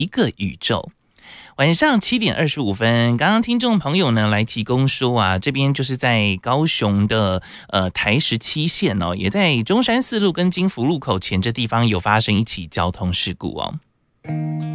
一个宇宙。晚上7:25，刚刚听众朋友呢来提供说啊，这边就是在高雄的台17线哦，也在中山4路跟金福路口前这地方有发生一起交通事故哦。